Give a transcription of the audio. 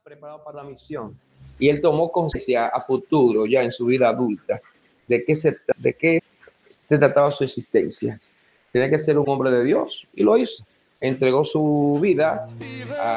preparado para la misión. Y él tomó conciencia a futuro, ya en su vida adulta, de qué se trataba su existencia. Tenía que ser un hombre de Dios y lo hizo. Entregó su vida a